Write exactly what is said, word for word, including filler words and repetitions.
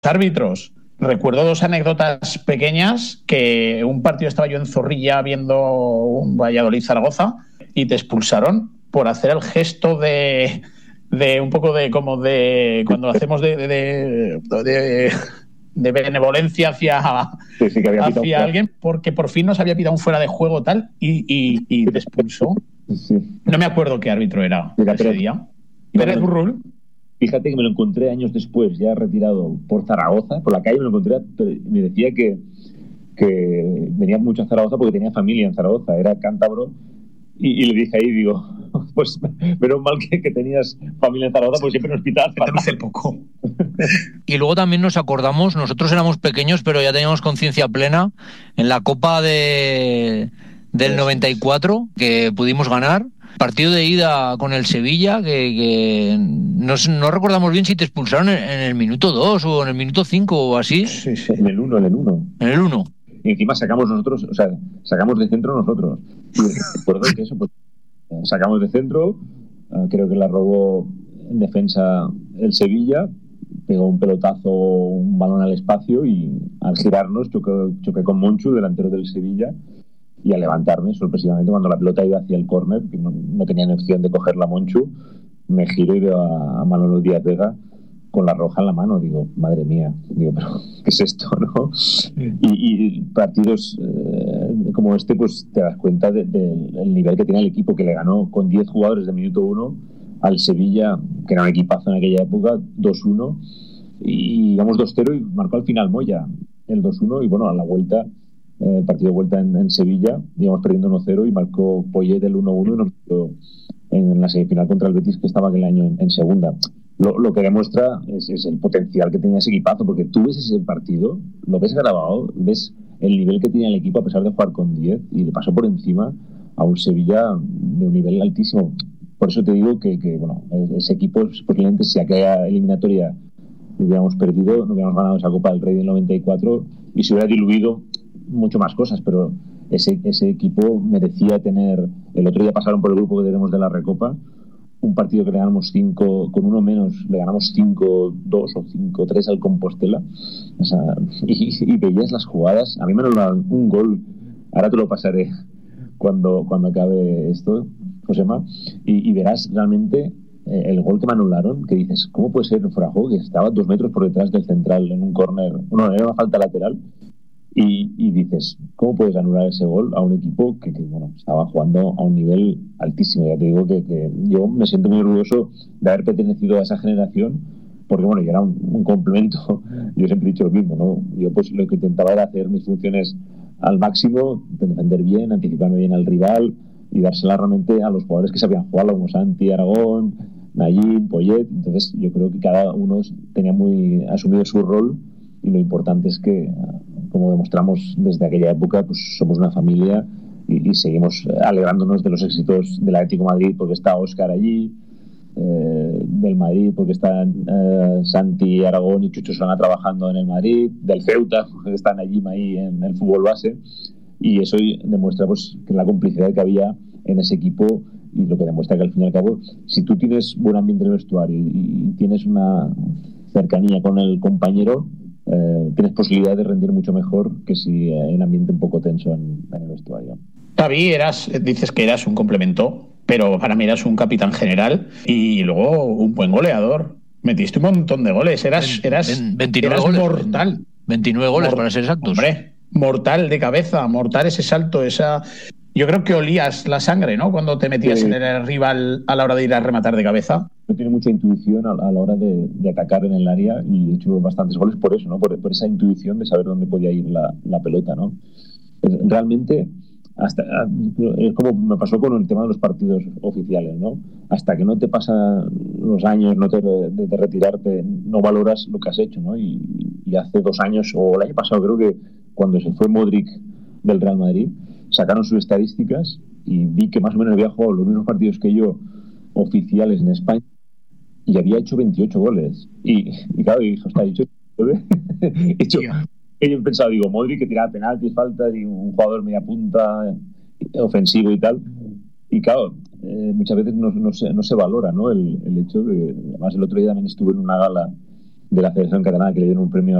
árbitros. Recuerdo dos anécdotas pequeñas, que un partido estaba yo en Zorrilla viendo un Valladolid-Zaragoza y te expulsaron por hacer el gesto de, de un poco de como de cuando lo hacemos de, de, de, de, de benevolencia hacia, sí, sí, que había hacia alguien, porque por fin nos había pitado un fuera de juego tal y, y, y te expulsó. Sí. No me acuerdo qué árbitro era Mira, ese pero, día. Pérez Burrul. Fíjate que me lo encontré años después, ya retirado por Zaragoza, por la calle me lo encontré, me decía que, que venía mucho a Zaragoza porque tenía familia en Zaragoza, era cántabro, y, y le dije ahí, digo, pues menos mal que, que tenías familia en Zaragoza, porque siempre nos pitabas para hace poco. Y luego también nos acordamos, nosotros éramos pequeños, pero ya teníamos conciencia plena, en la Copa de del noventa y cuatro, que pudimos ganar, partido de ida con el Sevilla, que, que no, no recordamos bien si te expulsaron en, en el minuto dos o en el minuto cinco o así. Sí, sí, en el uno, en el uno. En el uno. Y encima sacamos nosotros, o sea, sacamos de centro nosotros. Y recuerdo que eso, pues, sacamos de centro, uh, creo que la robó en defensa el Sevilla, pegó un pelotazo, un balón al espacio y al girarnos choqué, choqué con Monchu, delantero del Sevilla. Y al levantarme, sorpresivamente, cuando la pelota iba hacia el córner, que no, no tenía ni opción de cogerla Monchu, me giro y veo a, a Manolo Díaz Vega con la roja en la mano. Digo, madre mía, digo, pero ¿qué es esto, no? Y, y partidos eh, como este, pues te das cuenta del de, de nivel que tiene el equipo, que le ganó con diez jugadores de minuto uno al Sevilla, que era un equipazo en aquella época, dos uno, y íbamos dos cero y marcó al final Moya el dos uno, y bueno, a la vuelta, el partido de vuelta en, en Sevilla, íbamos perdiendo uno cero y marcó Poyet el uno uno y nos metió en la semifinal contra el Betis, que estaba aquel año en, en segunda. Lo, lo que demuestra es, es el potencial que tenía ese equipazo, porque tú ves ese partido, lo ves grabado, ves el nivel que tenía el equipo a pesar de jugar con diez, y le pasó por encima a un Sevilla de un nivel altísimo. Por eso te digo que, que bueno, ese equipo, posiblemente si aquella eliminatoria hubiéramos perdido, no hubiéramos ganado esa Copa del Rey del noventa y cuatro y se hubiera diluido mucho más cosas, pero ese, ese equipo merecía tener. El otro día pasaron por el grupo que tenemos de la Recopa, un partido que le ganamos cinco, con uno menos le ganamos cinco dos o cinco tres al Compostela, o sea, y, y veías las jugadas. A mí me lo dan un gol, ahora te lo pasaré cuando, cuando acabe esto, Josema, y, y verás realmente eh, el gol que me anularon, que dices, ¿cómo puede ser fuera de juego? Que estaba dos metros por detrás del central en un córner, no, era una falta lateral. Y, y dices, ¿cómo puedes anular ese gol a un equipo que, que bueno, estaba jugando a un nivel altísimo? Ya te digo que, que yo me siento muy orgulloso de haber pertenecido a esa generación, porque bueno, yo era un, un complemento. Yo siempre he dicho lo mismo, ¿no? Yo pues lo que intentaba era hacer mis funciones al máximo, defender bien, anticiparme bien al rival y dársela realmente a los jugadores que sabían jugarlo, como Santi, Aragón, Nayín, Poyet. Entonces yo creo que cada uno tenía muy asumido su rol, y lo importante es que, como demostramos desde aquella época, pues somos una familia y, y seguimos alegrándonos de los éxitos del Atlético de Madrid, porque está Óscar allí, eh, del Madrid porque están eh, Santi, Aragón y Chucho Solana trabajando en el Madrid, del Ceuta porque están allí ahí en el fútbol base, y eso demuestra pues que la complicidad que había en ese equipo, y lo que demuestra que al fin y al cabo, si tú tienes buen ambiente en el vestuario y, y tienes una cercanía con el compañero, Eh, tienes posibilidad de rendir mucho mejor que si hay un ambiente un poco tenso en, en el vestuario. Xavi, eras, dices que eras un complemento, pero para mí eras un capitán general y luego un buen goleador. Metiste un montón de goles, eras, eras, veintinueve eras goles, mortal. veintinueve goles, Mort- para ser exactos. Hombre, mortal de cabeza, mortal ese salto, esa... Yo creo que olías la sangre, ¿no? Cuando te metías sí. en el rival a la hora de ir a rematar de cabeza. No tiene mucha intuición a, a la hora de, de atacar en el área, y he hecho bastantes goles por eso, ¿no? Por, por esa intuición de saber dónde podía ir la, la pelota, ¿no? Realmente, hasta es como me pasó con el tema de los partidos oficiales, ¿no? Hasta que no te pasan los años, no te, de, de retirarte, no valoras lo que has hecho, ¿no? Y, y hace dos años, o el año pasado, creo que cuando se fue Modric del Real Madrid, sacaron sus estadísticas y vi que más o menos había jugado los mismos partidos que yo oficiales en España y había hecho veintiocho goles. Y, y claro, dije, hostia, he hecho... he hecho he pensado, digo, Modric que tiraba penaltis, faltas, y un jugador media punta, ofensivo y tal. Y claro, eh, muchas veces no, no, se, no se valora, ¿no? El, el hecho de... Además, el otro día también estuve en una gala de la Federación Catalana, que le dieron un premio